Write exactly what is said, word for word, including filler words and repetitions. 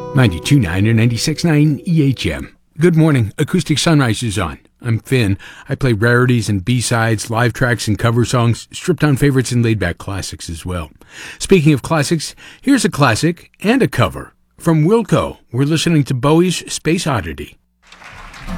ninety-two point nine or ninety-six point nine E H M. Good morning. Acoustic Sunrise is on. I'm Finn. I play rarities and B-sides, live tracks and cover songs, stripped-down favorites and laid-back classics as well. Speaking of classics, here's a classic and a cover. From Wilco, we're listening to Bowie's Space Oddity.